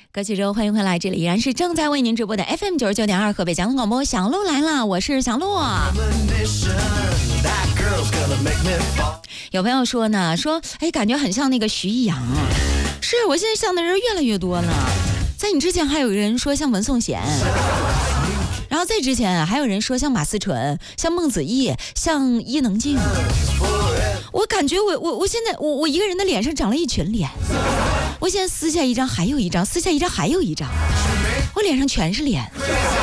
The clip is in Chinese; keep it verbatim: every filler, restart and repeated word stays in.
歌曲之后欢迎回来，这里依然是正在为您直播的 F M 九十九点二河北交通广播，小鹿来了，我是小鹿。有朋友说呢，说哎，感觉很像那个徐艺洋啊。是我现在像的人越来越多了，在你之前还有人说像文颂贤，然后在之前还有人说像马思纯，像孟子义，像伊能静。我感觉我我我现在我我一个人的脸上长了一群脸，我现在撕下一张还有一张，撕下一张还有一张，我脸上全是脸。